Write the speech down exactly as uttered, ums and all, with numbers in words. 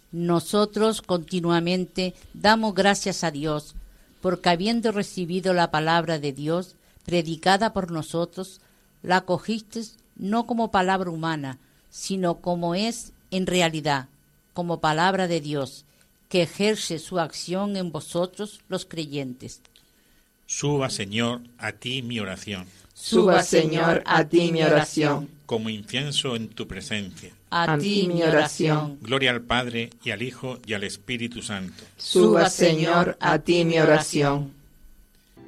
Nosotros continuamente damos gracias a Dios, porque habiendo recibido la palabra de Dios, predicada por nosotros, la acogiste no como palabra humana, sino como es en realidad, como palabra de Dios, que ejerce su acción en vosotros los creyentes. Suba, Señor, a ti mi oración. Suba, Señor, a ti mi oración. Como incienso en tu presencia. A ti mi oración. Gloria al Padre, y al Hijo, y al Espíritu Santo. Suba, Señor, a ti mi oración.